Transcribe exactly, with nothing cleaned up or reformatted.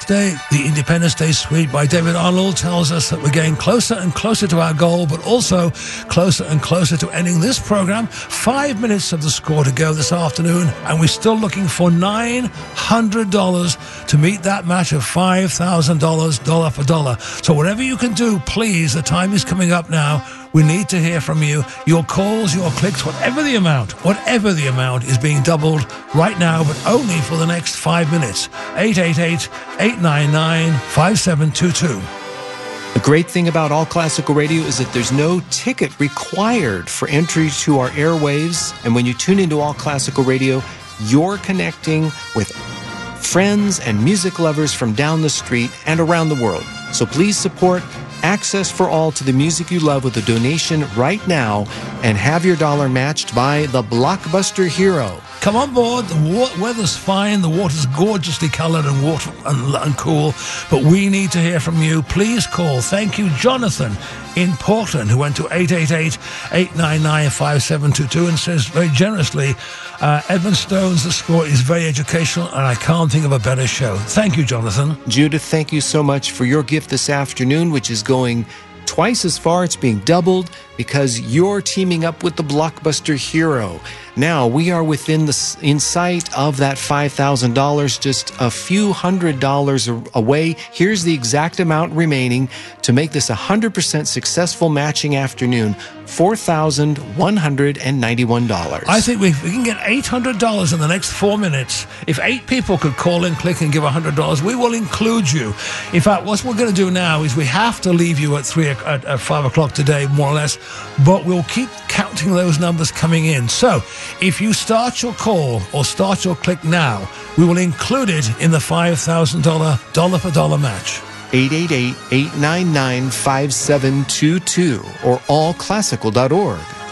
Today, the Independence Day Suite by David Arnold tells us that we're getting closer and closer to our goal, but also closer and closer to ending this program. Five minutes of the score to go this afternoon, and we're still looking for nine hundred dollars to meet that match of five thousand dollars, dollar for dollar. So whatever you can do, please, the time is coming up now. We need to hear from you. Your calls, your clicks, whatever the amount, whatever the amount is being doubled right now, but only for the next five minutes. eight eight eight, eight nine nine, five seven two two. The great thing about All Classical Radio is that there's no ticket required for entry to our airwaves. And when you tune into All Classical Radio, you're connecting with friends and music lovers from down the street and around the world. So please support Access for All to the music you love with a donation right now and have your dollar matched by the Blockbuster Hero. Come on board. The wa- weather's fine. The water's gorgeously colored and water and, and cool. But we need to hear from you. Please call. Thank you, Jonathan in Portland, who went to eight eight eight, eight nine nine, five seven two two and says very generously, uh, Edmund Stone's The Score is very educational, and I can't think of a better show. Thank you, Jonathan. Judith, thank you so much for your gift this afternoon, which is going twice as far. It's being doubled because you're teaming up with the Blockbuster Hero. Now, we are within the in sight of that five thousand dollars, just a few hundred dollars away. Here's the exact amount remaining to make this a one hundred percent successful matching afternoon, four thousand one hundred ninety-one dollars. I think we, we can get eight hundred dollars in the next four minutes. If eight people could call in, click, and give one hundred dollars, we will include you. In fact, what we're going to do now is we have to leave you at, three, at, at five o'clock today, more or less, but we'll keep counting those numbers coming in. So, if you start your call or start your click now, we will include it in the five thousand dollars dollar for dollar match. eight eight eight, eight nine nine, five seven two two or all classical dot org.